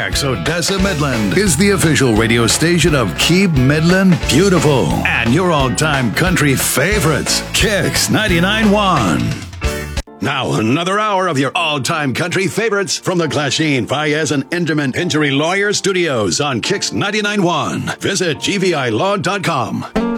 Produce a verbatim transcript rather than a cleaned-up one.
Kicks Odessa Midland is the official radio station of Keep Midland Beautiful and your all-time country favorites, Kicks ninety-nine point one. Now, another hour of your all-time country favorites from the Glasheen, Fayez, and Inderman Injury Lawyer Studios on Kicks ninety-nine point one. Visit G V I law dot com.